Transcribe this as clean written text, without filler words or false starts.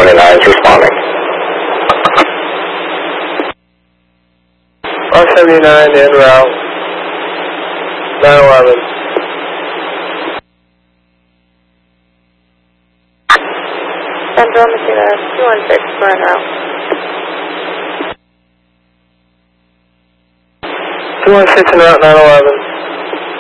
29 is responding. 179 en route. 911. Central Messina 216 for now. 216 en route 911.